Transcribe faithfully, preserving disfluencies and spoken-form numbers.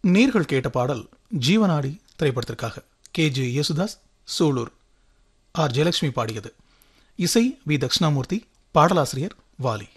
நேர்கள் கேட்ட பாடல் ஜீவனாடி திரைப்படத்திற்காக. K J Yesudas, Sulur, R Jayalakshmi பாடியது. இசை வி தட்சிணாமூர்த்தி, பாடலாசிரியர் வாலி.